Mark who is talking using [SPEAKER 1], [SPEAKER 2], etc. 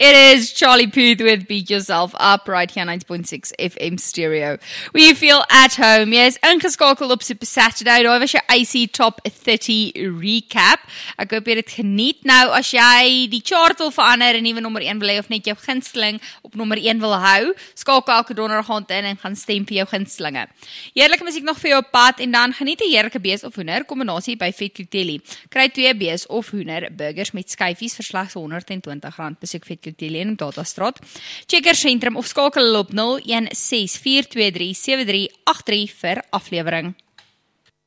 [SPEAKER 1] It is Charlie Puth with Beat Yourself Up right here 90.6 FM stereo. Where you feel at home. Yes, ingeskakel op Super Saturday. Daar was jou IC Top 30 recap. Ek hoop jy het geniet. Nou, as jy die chart wil verander en nuwe nommer 1 wil hê of net jou gunsteling op nommer 1 wil hou, skakel elke donderdag aand in en gaan stem vir jou gunstelinge. Heerlike musiek nog vir jou op pad en dan geniet 'n heerlike bees of hoender kombinasie by Vet Cocktail. Kry 2 bees of hoender burgers met skyfies vir slegs R120. Besoek Vet Cocktail in Datastraat. Checker sentrum of skakel op 0164237383 vir aflewering.